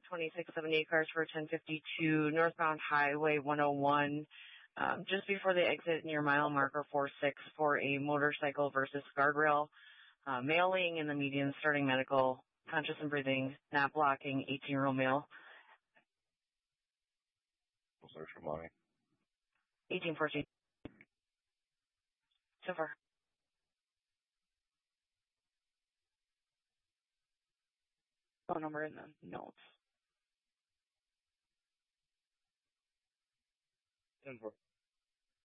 2670 cars for 1052 northbound Highway 101. Just before the exit near mile marker 46 for a motorcycle versus guardrail. Male laying in the median, starting medical, conscious and breathing, not blocking, 18-year-old male. We'll search for money. 1814. So far. Phone number in the notes. 10-4.